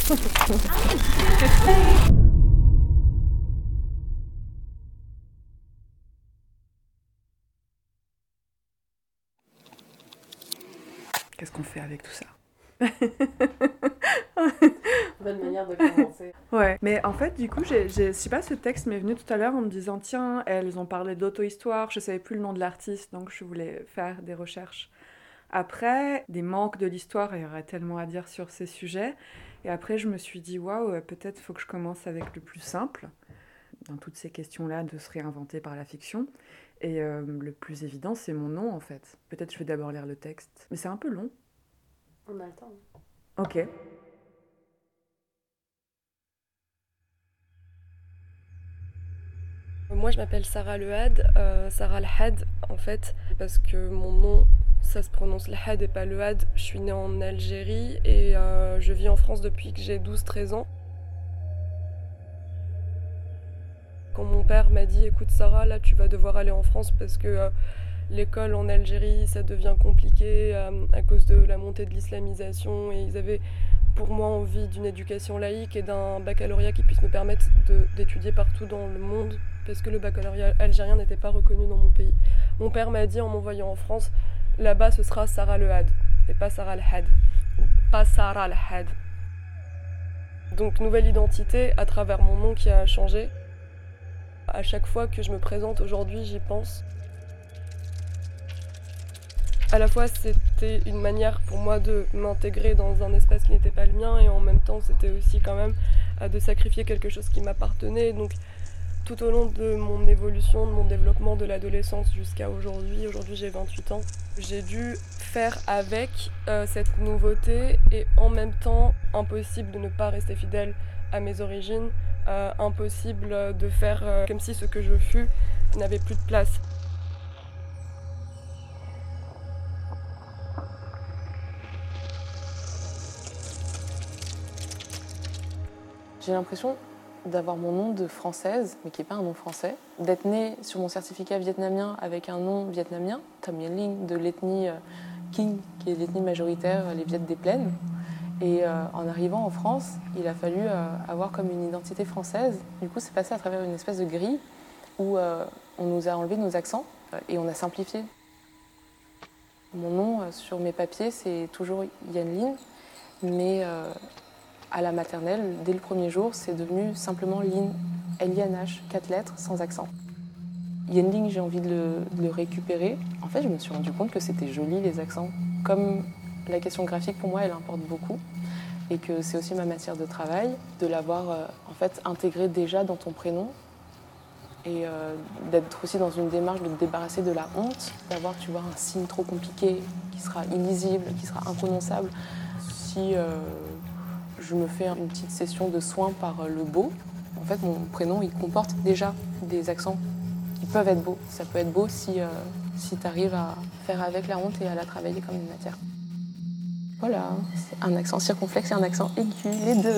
Qu'est-ce qu'on fait avec tout ça? Bonne manière de commencer. Ouais, mais en fait, du coup, je sais pas, ce texte m'est venu tout à l'heure en me disant, tiens, elles ont parlé d'auto-histoire, je savais plus le nom de l'artiste, donc je voulais faire des recherches. Après, des manques de l'histoire, il y aurait tellement à dire sur ces sujets. Et après, je me suis dit, waouh, peut-être faut que je commence avec le plus simple, dans toutes ces questions-là, de se réinventer par la fiction. Et le plus évident, c'est mon nom, en fait. Peut-être je vais d'abord lire le texte. Mais c'est un peu long. On a le temps. Ok. Moi, je m'appelle Sarah Lehad, Sarah Lehad en fait, parce que mon nom, ça se prononce Lehad et pas Lehad. Je suis née en Algérie et je vis en France depuis que j'ai 12-13 ans. Quand mon père m'a dit, écoute Sarah, là tu vas devoir aller en France parce que l'école en Algérie, ça devient compliqué à cause de la montée de l'islamisation et ils avaient pour moi envie d'une éducation laïque et d'un baccalauréat qui puisse me permettre d'étudier partout dans le monde parce que le baccalauréat algérien n'était pas reconnu dans mon pays. Mon père m'a dit en m'envoyant en France, là-bas ce sera Sarah Lehad et pas Sarah Lehad, pas Sarah Lehad. Donc nouvelle identité à travers mon nom qui a changé. À chaque fois que je me présente aujourd'hui, j'y pense. À la fois, c'était une manière pour moi de m'intégrer dans un espace qui n'était pas le mien et en même temps, c'était aussi quand même de sacrifier quelque chose qui m'appartenait. Donc, tout au long de mon évolution, de mon développement de l'adolescence jusqu'à aujourd'hui, j'ai 28 ans, j'ai dû faire avec cette nouveauté et en même temps, impossible de ne pas rester fidèle à mes origines, impossible de faire comme si ce que je fus n'avait plus de place. J'ai l'impression d'avoir mon nom de française, mais qui n'est pas un nom français, d'être née sur mon certificat vietnamien avec un nom vietnamien, Tham Nguyen Linh, de l'ethnie Kinh, qui est l'ethnie majoritaire, les Viettes des Plaines. Et en arrivant en France, il a fallu avoir comme une identité française. Du coup, c'est passé à travers une espèce de grille où on nous a enlevé nos accents et on a simplifié. Mon nom sur mes papiers, c'est toujours Nguyen Linh, mais à la maternelle, dès le premier jour, c'est devenu simplement Linh, L-I-N-H, 4 lettres, sans accent. Nguyen Linh, j'ai envie de le récupérer. En fait, je me suis rendu compte que c'était joli, les accents. Comme la question graphique, pour moi, elle importe beaucoup. Et que c'est aussi ma matière de travail, de l'avoir en fait intégré déjà dans ton prénom. Et d'être aussi dans une démarche de te débarrasser de la honte, d'avoir, tu vois, un signe trop compliqué, qui sera illisible, qui sera imprononçable. Si je me fais une petite session de soins par le beau, en fait, mon prénom, il comporte déjà des accents qui peuvent être beaux. Ça peut être beau si tu arrives à faire avec la honte et à la travailler comme une matière. Voilà, c'est un accent circonflexe et un accent aigu, les deux.